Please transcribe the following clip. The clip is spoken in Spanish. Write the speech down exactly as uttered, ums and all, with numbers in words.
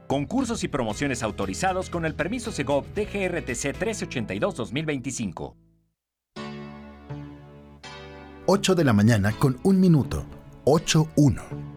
Concursos y promociones autorizados con el permiso Segov D G R T C trece ochenta y dos dos mil veinticinco. ocho de la mañana con un minuto. ocho uno.